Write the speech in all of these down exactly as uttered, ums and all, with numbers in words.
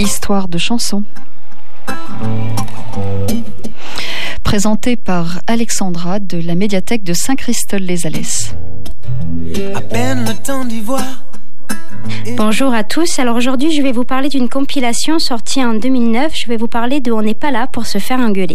Histoire de chansons. Présenté par Alexandra de la médiathèque de Saint-Christol-les-Alès. À peine le temps d'y voir. Bonjour à tous, alors aujourd'hui je vais vous parler d'une compilation sortie en deux mille neuf. Je vais vous parler de On n'est pas là pour se faire engueuler.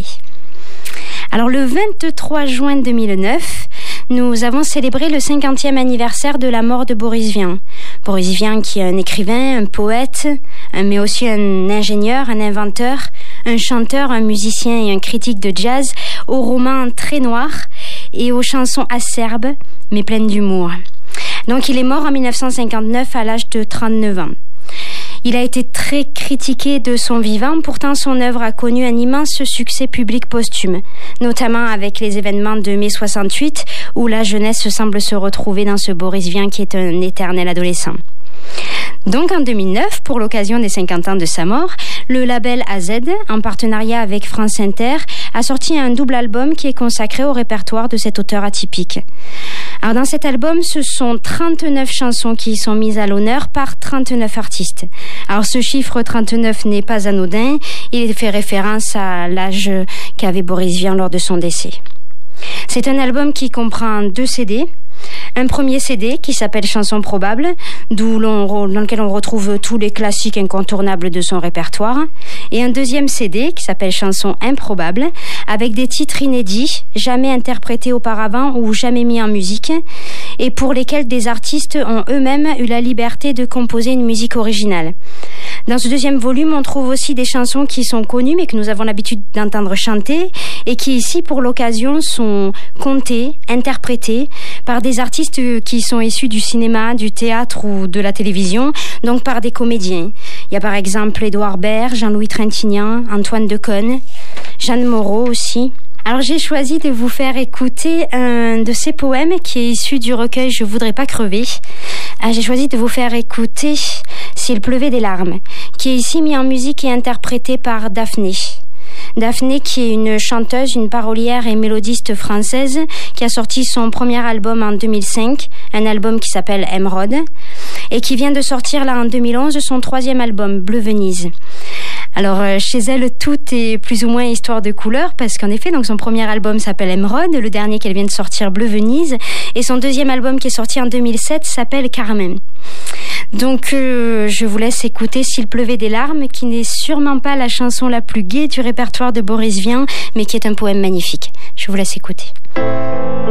Alors le vingt-trois juin deux mille neuf, nous avons célébré le cinquantième anniversaire de la mort de Boris Vian. Boris Vian qui est un écrivain, un poète, mais aussi un ingénieur, un inventeur, un chanteur, un musicien et un critique de jazz, aux romans très noirs et aux chansons acerbes mais pleines d'humour. Donc il est mort en dix-neuf cent cinquante-neuf à l'âge de trente-neuf ans. Il a été très critiqué de son vivant, pourtant son œuvre a connu un immense succès public posthume, notamment avec les événements de mai soixante-huit, où la jeunesse semble se retrouver dans ce Boris Vian qui est un éternel adolescent. Donc en deux mille neuf, pour l'occasion des cinquante ans de sa mort, le label A Z, en partenariat avec France Inter, a sorti un double album qui est consacré au répertoire de cet auteur atypique. Alors dans cet album, ce sont trente-neuf chansons qui y sont mises à l'honneur par trente-neuf artistes. Alors ce chiffre trente-neuf n'est pas anodin, il fait référence à l'âge qu'avait Boris Vian lors de son décès. C'est un album qui comprend deux C D. Un premier C D qui s'appelle Chansons probables, d'où l'on, dans lequel on retrouve tous les classiques incontournables de son répertoire, et un deuxième C D qui s'appelle Chansons improbables, avec des titres inédits, jamais interprétés auparavant ou jamais mis en musique, et pour lesquels des artistes ont eux-mêmes eu la liberté de composer une musique originale. Dans ce deuxième volume, on trouve aussi des chansons qui sont connues mais que nous avons l'habitude d'entendre chanter et qui ici, pour l'occasion, sont contées, interprétées par des artistes qui sont issus du cinéma, du théâtre ou de la télévision, donc par des comédiens. Il y a par exemple Édouard Baird, Jean-Louis Trintignant, Antoine Decaune, Jeanne Moreau aussi. Alors j'ai choisi de vous faire écouter un de ces poèmes qui est issu du recueil Je voudrais pas crever. J'ai choisi de vous faire écouter S'il pleuvait des larmes, qui est ici mis en musique et interprété par Daphné. Daphné qui est une chanteuse, une parolière et mélodiste française qui a sorti son premier album en deux mille cinq, un album qui s'appelle Émeraude, et qui vient de sortir là en deux mille onze son troisième album, Bleu Venise. Alors euh, chez elle, tout est plus ou moins histoire de couleur parce qu'en effet, donc son premier album s'appelle Émeraude, le dernier qu'elle vient de sortir, Bleu Venise, et son deuxième album qui est sorti en deux mille sept s'appelle Carmen. Donc euh, je vous laisse écouter S'il pleuvait des larmes, qui n'est sûrement pas la chanson la plus gaie du répertoire de Boris Vian, mais qui est un poème magnifique. Je vous laisse écouter.